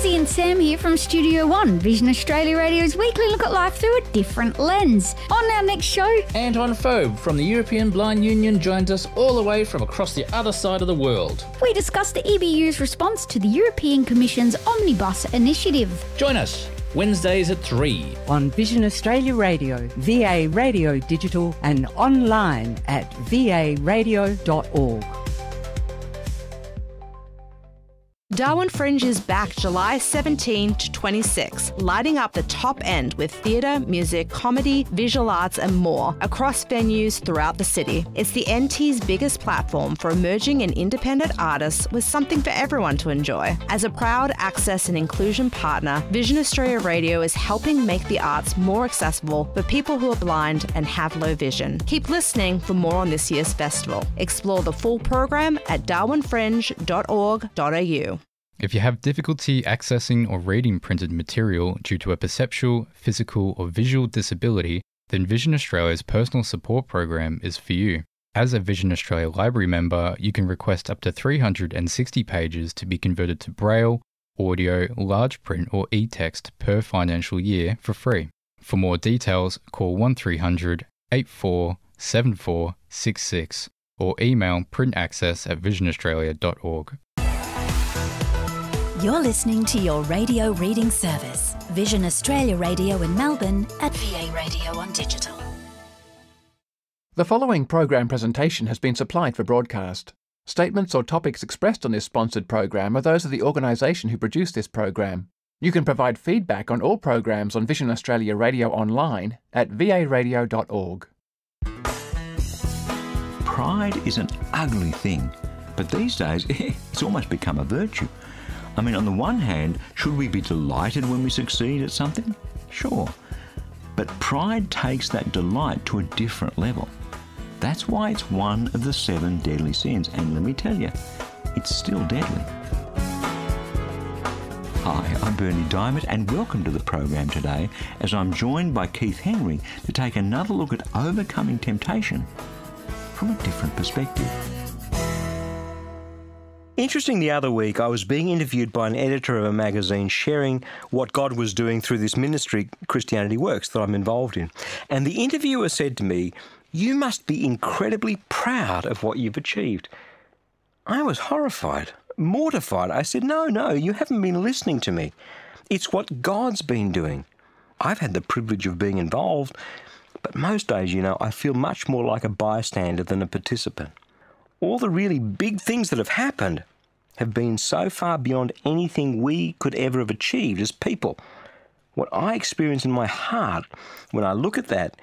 Susie and Sam here from Studio One, Vision Australia Radio's weekly look at life through a different lens. On our next show, Anton Phobe from the European Blind Union joins us all the way from across the other side of the world. we discuss the EBU's response to the European Commission's Omnibus initiative. Join us Wednesdays at 3. On Vision Australia Radio, VA Radio Digital and online at varadio.org. Darwin Fringe is back July 17 to 26, lighting up the top end with theatre, music, comedy, visual arts and more across venues throughout the city. It's the NT's biggest platform for emerging and independent artists with something for everyone to enjoy. As a proud access and inclusion partner, Vision Australia Radio is helping make the arts more accessible for people who are blind and have low vision. Keep listening for more on this year's festival. Explore the full program at darwinfringe.org.au. If you have difficulty accessing or reading printed material due to a perceptual, physical or visual disability, then Vision Australia's personal support program is for you. As a Vision Australia Library member, you can request up to 360 pages to be converted to Braille, audio, large print or e-text per financial year for free. For more details, call 1300 847466 or email printaccess@visionaustralia.org. You're listening to your radio reading service, Vision Australia Radio in Melbourne at VA Radio on Digital. The following program presentation has been supplied for broadcast. Statements or topics expressed on this sponsored program are those of the organisation who produced this program. You can provide feedback on all programs on Vision Australia Radio online at varadio.org. Pride is an ugly thing, but these days it's almost become a virtue. I mean, on the one hand, should we be delighted when we succeed at something? Sure. But pride takes that delight to a different level. That's why it's one of the 7 deadly sins. And let me tell you, it's still deadly. Hi, I'm Bernie Diamond and welcome to the program today as I'm joined by Keith Henry to take another look at overcoming temptation from a different perspective. Interesting, the other week I was being interviewed by an editor of a magazine sharing what God was doing through this ministry, Christianity Works, that I'm involved in. And the interviewer said to me, "You must be incredibly proud of what you've achieved." I was horrified, mortified. I said, no, you haven't been listening to me. It's what God's been doing. I've had the privilege of being involved, but most days, I feel much more like a bystander than a participant. All the really big things that have happened have been so far beyond anything we could ever have achieved as people. What I experience in my heart when I look at that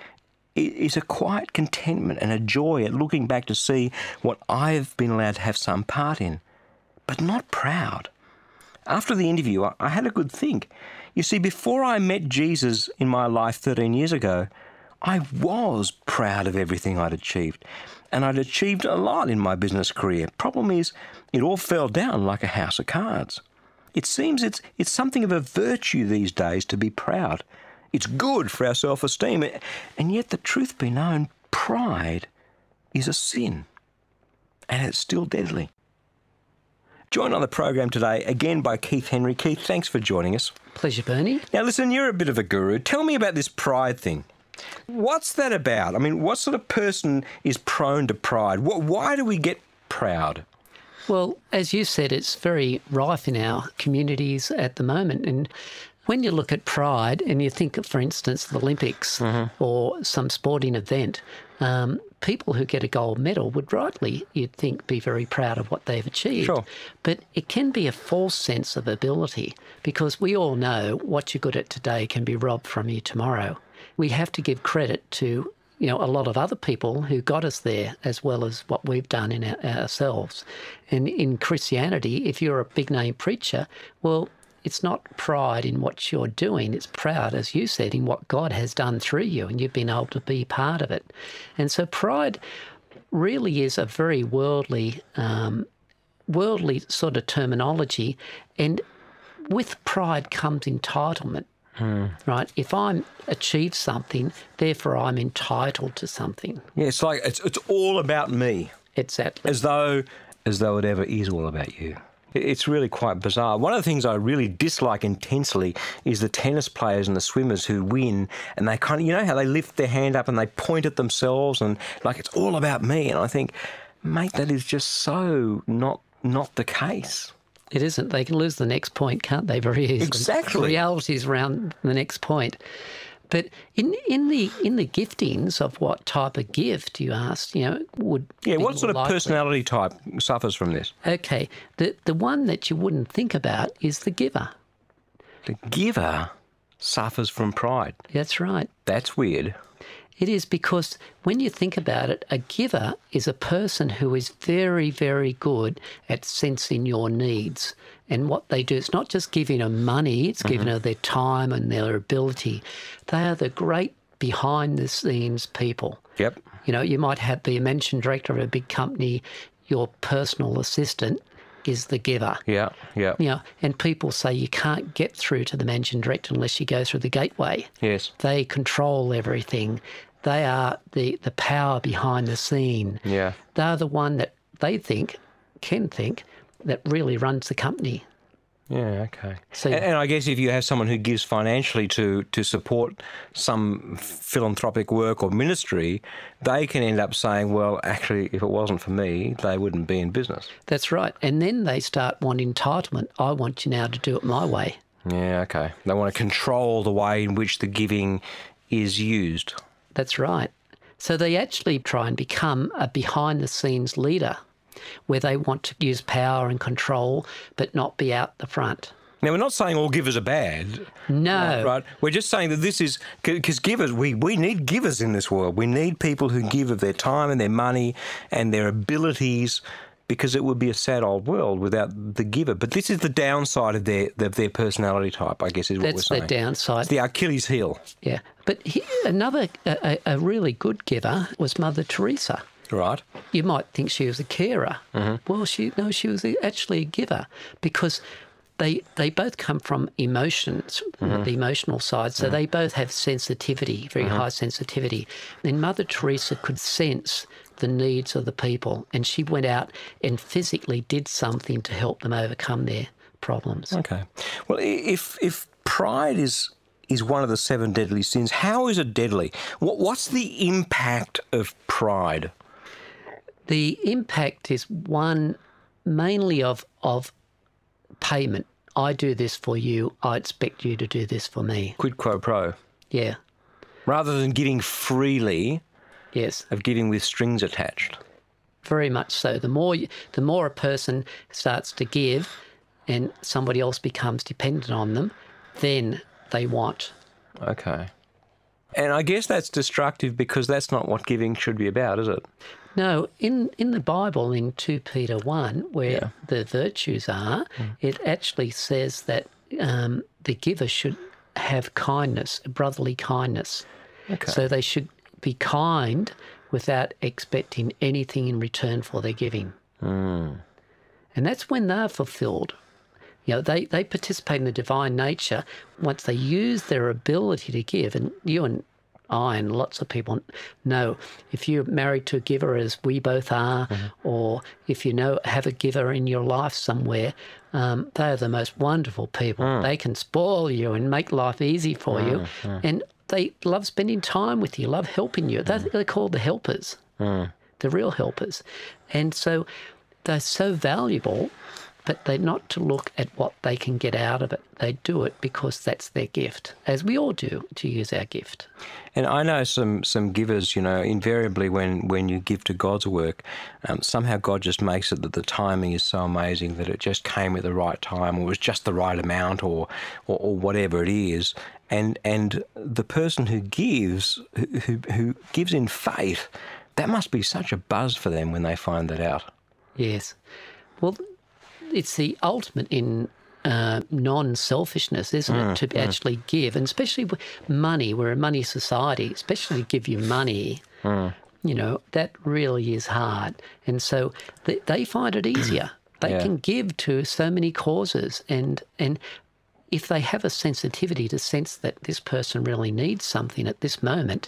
is a quiet contentment and a joy at looking back to see what I've been allowed to have some part in, but not proud. After the interview, I had a good think. You see, before I met Jesus in my life 13 years ago, I was proud of everything I'd achieved. And I'd achieved a lot in my business career. Problem is, it all fell down like a house of cards. It seems it's something of a virtue these days to be proud. It's good for our self-esteem. And yet, the truth be known, pride is a sin. And it's still deadly. Joined on the program today again by Keith Henry. Keith, thanks for joining us. Pleasure, Bernie. Now listen, you're a bit of a guru. Tell me about this pride thing. What's that about? I mean, what sort of person is prone to pride? Why do we get proud? Well, as you said, it's very rife in our communities at the moment. And when you look at pride and you think of, for instance, the Olympics or some sporting event, people who get a gold medal would rightly, you'd think, be very proud of what they've achieved. Sure. But it can be a false sense of ability because we all know what you're good at today can be robbed from you tomorrow. We have to give credit to, a lot of other people who got us there as well as what we've done in ourselves. And in Christianity, if you're a big-name preacher, well, it's not pride in what you're doing. It's proud, as you said, in what God has done through you, and you've been able to be part of it. And so pride really is a very worldly sort of terminology, and with pride comes entitlement. Right? If I'm achieved something, therefore I'm entitled to something. Yeah, it's like it's all about me. Exactly. As though it ever is all about you. It's really quite bizarre. One of the things I really dislike intensely is the tennis players and the swimmers who win, and they kind of, you know how they lift their hand up and they point at themselves and like it's all about me. And I think, mate, that is just so not the case. It isn't. They can lose the next point, can't they? Very easily. Exactly. The reality is around the next point. But in the giftings of what type of gift you asked, would what sort of likely. personality type suffers from this? Okay, the one that you wouldn't think about is the giver. The giver suffers from pride. That's right. That's weird. It is, because when you think about it, a giver is a person who is very, very good at sensing your needs. And what they do, it's not just giving them money, it's giving them their time and their ability. They are the great behind-the-scenes people. Yep. You might be a managing director of a big company, your personal assistant is the giver. Yeah. And people say you can't get through to the managing director unless you go through the gateway. Yes. They control everything. They are the power behind the scene. Yeah. They're the one that they can think, that really runs the company. Yeah, okay. So, and I guess if you have someone who gives financially to support some philanthropic work or ministry, they can end up saying, well, actually, if it wasn't for me, they wouldn't be in business. That's right. And then they start wanting entitlement. I want you now to do it my way. Yeah, okay. They want to control the way in which the giving is used. That's right. So they actually try and become a behind-the-scenes leader, where they want to use power and control but not be out the front. Now, we're not saying all givers are bad. No. Right? We're just saying that this is... Because givers, we need givers in this world. We need people who give of their time and their money and their abilities, because it would be a sad old world without the giver. But this is the downside of their personality type, I guess, is what we're saying. That's the downside. It's the Achilles heel. Yeah. But another a really good giver was Mother Teresa. Right. You might think she was a carer. Well, she was actually a giver, because they both come from emotions, the emotional side, so they both have sensitivity, very high sensitivity. And Mother Teresa could sense the needs of the people, and she went out and physically did something to help them overcome their problems. Okay. Well, if pride is one of the 7 deadly sins, how is it deadly? What's the impact of pride? The impact is one mainly of payment. I do this for you, I expect you to do this for me. Quid pro quo. Yeah. Rather than giving freely, yes, of giving with strings attached. Very much so. The more a person starts to give and somebody else becomes dependent on them, then they want. Okay. And I guess that's destructive, because that's not what giving should be about, is it? No, in the Bible, in 2 Peter 1, where the virtues are, it actually says that the giver should have kindness, brotherly kindness. Okay. So they should be kind without expecting anything in return for their giving. And that's when they're fulfilled. They participate in the divine nature once they use their ability to give. And you and I and lots of people know, if you're married to a giver, as we both are, or if have a giver in your life somewhere, they are the most wonderful people. They can spoil you and make life easy for you. And they love spending time with you, love helping you. They're called the helpers, the real helpers. And so they're so valuable, but they're not to look at what they can get out of it. They do it because that's their gift, as we all do, to use our gift. And I know some givers, invariably when you give to God's work, somehow God just makes it that the timing is so amazing that it just came at the right time, or was just the right amount, or whatever it is. And the person who gives in faith, that must be such a buzz for them when they find that out. Yes. Well, it's the ultimate in non-selfishness, isn't it, to actually give, and especially money. We're a money society, especially give you money, that really is hard. And so they find it easier. They can give to so many causes, and if they have a sensitivity to sense that this person really needs something at this moment,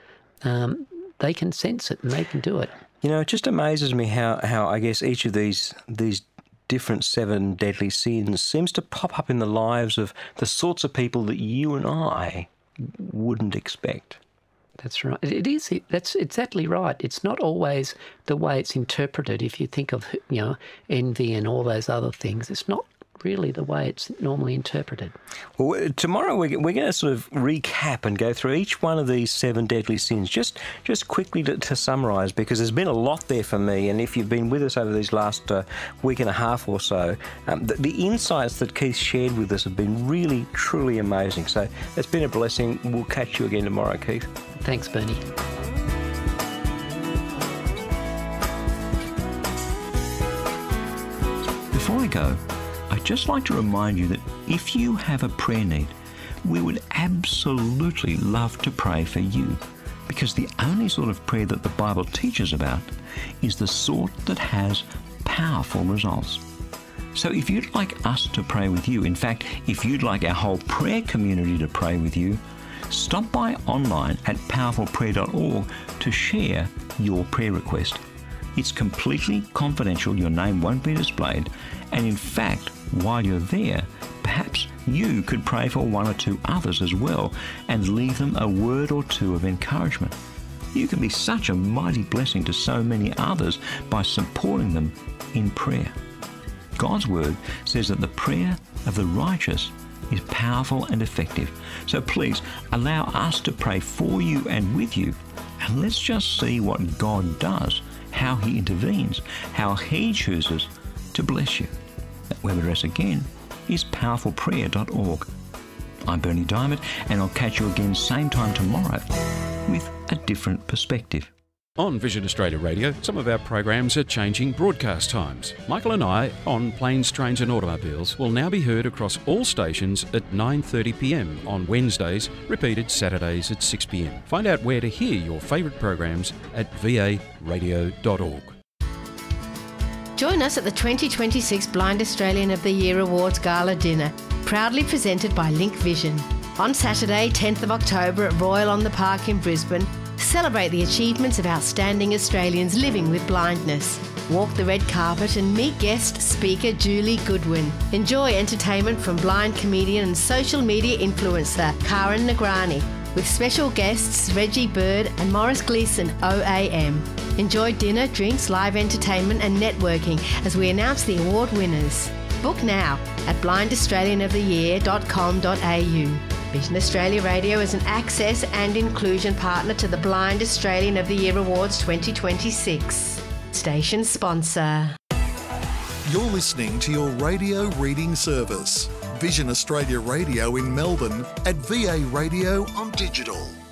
they can sense it and they can do it. It just amazes me how I guess each of these different 7 deadly sins seems to pop up in the lives of the sorts of people that you and I wouldn't expect. That's right. It is. That's exactly right. It's not always the way it's interpreted. If you think of, envy and all those other things, it's not really the way it's normally interpreted. Well, tomorrow we're going to sort of recap and go through each one of these 7 deadly sins, just quickly to summarise, because there's been a lot there for me, and if you've been with us over these last week and a half or so, the insights that Keith shared with us have been really, truly amazing. So it's been a blessing. We'll catch you again tomorrow, Keith. Thanks, Bernie. Before I go, I'd just like to remind you that if you have a prayer need, we would absolutely love to pray for you, because the only sort of prayer that the Bible teaches about is the sort that has powerful results. So if you'd like us to pray with you, in fact, if you'd like our whole prayer community to pray with you, stop by online at powerfulprayer.org to share your prayer request. It's completely confidential, your name won't be displayed, and in fact, while you're there, perhaps you could pray for 1 or 2 others as well and leave them a word or 2 of encouragement. You can be such a mighty blessing to so many others by supporting them in prayer. God's word says that the prayer of the righteous is powerful and effective. So please allow us to pray for you and with you, and let's just see what God does, how he intervenes, how he chooses to bless you. That web address again is powerfulprayer.org. I'm Bernie Diamond, and I'll catch you again same time tomorrow with a different perspective. On Vision Australia Radio, some of our programs are changing broadcast times. Michael and I on Planes, Trains and Automobiles will now be heard across all stations at 9:30pm on Wednesdays, repeated Saturdays at 6pm. Find out where to hear your favourite programs at varadio.org. Join us at the 2026 Blind Australian of the Year Awards Gala Dinner, proudly presented by Link Vision. On Saturday, 10th of October at Royal on the Park in Brisbane, celebrate the achievements of outstanding Australians living with blindness. Walk the red carpet and meet guest speaker Julie Goodwin. Enjoy entertainment from blind comedian and social media influencer Karen Nagrani, with special guests Reggie Bird and Morris Gleeson OAM. Enjoy dinner, drinks, live entertainment and networking as we announce the award winners. Book now at blindaustralianoftheyear.com.au. Vision Australia Radio is an access and inclusion partner to the Blind Australian of the Year Awards 2026. Station sponsor. You're listening to your radio reading service, Vision Australia Radio in Melbourne at VA Radio on Digital.